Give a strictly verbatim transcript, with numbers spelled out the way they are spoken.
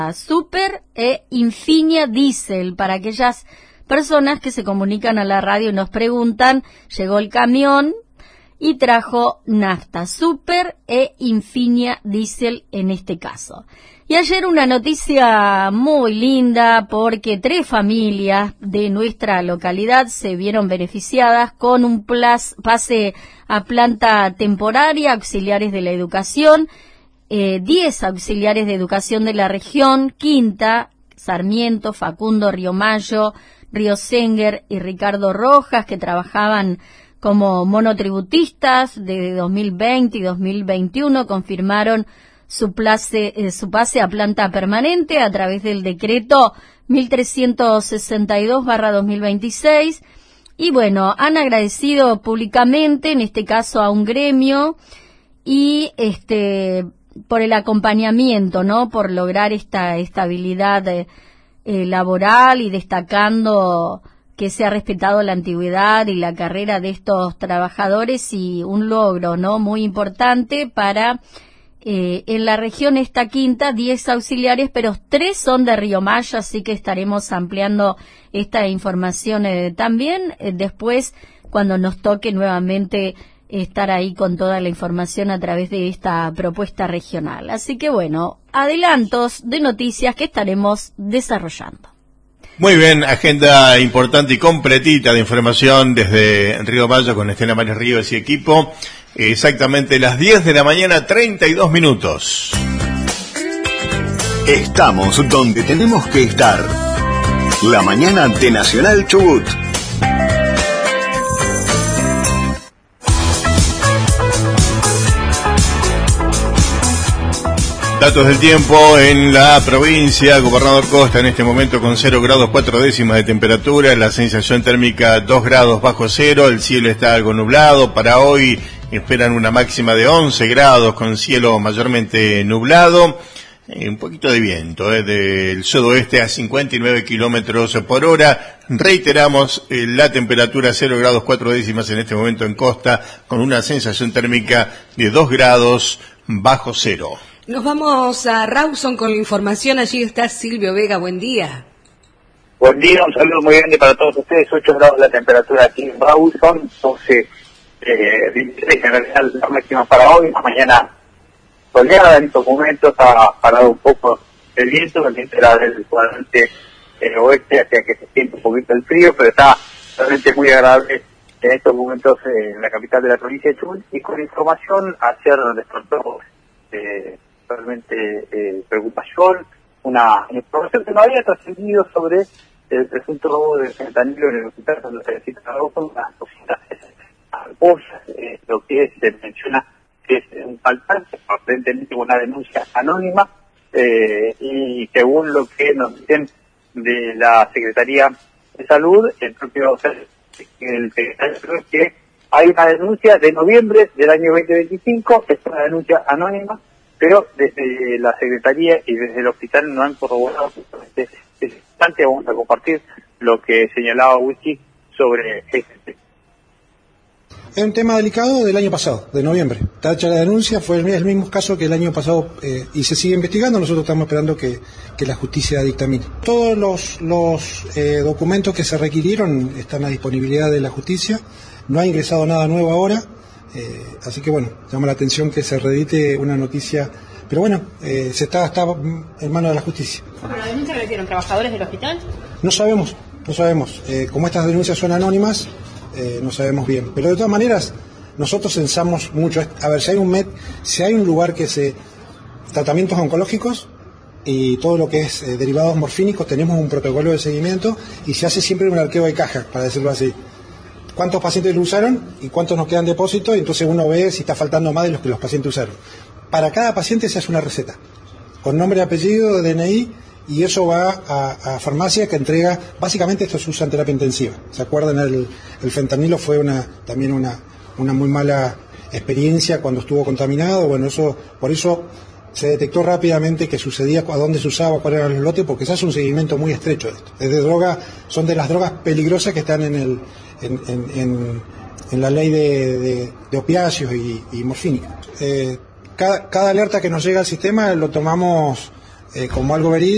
Super e Infinia Diesel, para aquellas personas que se comunican a la radio y nos preguntan, llegó el camión y trajo nafta, Super e Infinia Diesel en este caso. Y ayer una noticia muy linda porque tres familias de nuestra localidad se vieron beneficiadas con un plas, pase a planta temporaria, auxiliares de la educación, eh, diez auxiliares de educación de la región, Quinta, Sarmiento, Facundo, Río Mayo, Río Senguer y Ricardo Rojas, que trabajaban como monotributistas de dos mil veinte y dos mil veintiuno, confirmaron su, place, eh, su pase a planta permanente a través del decreto mil trescientos sesenta y dos barra dos mil veintiséis. Y bueno, han agradecido públicamente, en este caso a un gremio, y este por el acompañamiento, ¿no? Por lograr esta estabilidad eh, eh, laboral y destacando que se ha respetado la antigüedad y la carrera de estos trabajadores, y un logro, ¿no? Muy importante para eh, en la región esta Quinta, diez auxiliares, pero tres son de Río Mayo, así que estaremos ampliando esta información eh, también eh, después cuando nos toque nuevamente estar ahí con toda la información a través de esta propuesta regional. Así que bueno, adelantos de noticias que estaremos desarrollando. Muy bien, agenda importante y completita de información desde Río Mayo con Estela Maris Ríos y equipo. Exactamente las diez de la mañana, treinta y dos minutos. Estamos donde tenemos que estar. La mañana de Nacional Chubut. Datos del tiempo en la provincia. Gobernador Costa en este momento con cero grados cuatro décimas de temperatura, la sensación térmica dos grados bajo cero, el cielo está algo nublado. Para hoy esperan una máxima de once grados con cielo mayormente nublado, eh, un poquito de viento eh, del sudoeste a cincuenta y nueve kilómetros por hora. Reiteramos eh, la temperatura cero grados cuatro décimas en este momento en Costa, con una sensación térmica de dos grados bajo cero. Nos vamos a Rawson con la información. Allí está Silvio Vega. Buen día. Buen día, un saludo muy grande para todos ustedes. ocho grados la temperatura aquí en Rawson, doce, eh, veintitrés en realidad la máxima para hoy. Mañana soleada. En estos momentos ha parado un poco el viento, el viento era del cuadrante eh, oeste, hacia que se siente un poquito el frío, pero está realmente muy agradable en estos momentos eh, en la capital de la provincia de Chubut. Y con información, ayer despertó eh, realmente eh, preocupación, una información que no había trascendido sobre el presunto robo de fentanilo en el hospital Santa Teresita de Rawson, unas cositas cosas, eh, lo que se menciona que es un faltante, aparentemente una denuncia anónima, eh, y según lo que nos dicen de la Secretaría de Salud, el propio el secretario cree que hay una denuncia de noviembre del año veinte veinticinco, es una denuncia anónima, pero desde la Secretaría y desde el hospital no han corroborado este, este instante. Vamos a compartir lo que señalaba Wiki sobre este tema. Es un tema delicado del año pasado, de noviembre. Está hecha la denuncia, fue el, el mismo caso que el año pasado eh, y se sigue investigando. Nosotros estamos esperando que, que la justicia dictamine. Todos los, los eh, documentos que se requirieron están a disponibilidad de la justicia. No ha ingresado nada nuevo ahora. Eh, así que bueno, llama la atención que se reedite una noticia, pero bueno, eh, se está, está en manos de la justicia. ¿Pero la denuncia la hicieron trabajadores del hospital? No sabemos, no sabemos. Eh, como estas denuncias son anónimas, eh, no sabemos bien. Pero de todas maneras, nosotros censamos mucho. A ver, si hay un met, si hay un lugar que se tratamientos oncológicos y todo lo que es eh, derivados morfínicos, tenemos un protocolo de seguimiento y se hace siempre un arqueo de caja, para decirlo así. Cuántos pacientes lo usaron y cuántos nos quedan depósitos, y entonces uno ve si está faltando más de los que los pacientes usaron. Para cada paciente se hace una receta, con nombre y apellido, D N I, y eso va a, a farmacia que entrega, básicamente esto se usa en terapia intensiva. ¿Se acuerdan? El, el fentanilo fue una también una, una muy mala experiencia cuando estuvo contaminado. Bueno, eso por eso se detectó rápidamente qué sucedía, a dónde se usaba, cuáles eran los lotes, porque se hace un seguimiento muy estrecho de esto. Es de droga, son de las drogas peligrosas que están en el en, en, en, en la ley de, de, de opiáceos y, y morfínicos. Eh, cada, cada alerta que nos llega al sistema lo tomamos eh, como algo verídico.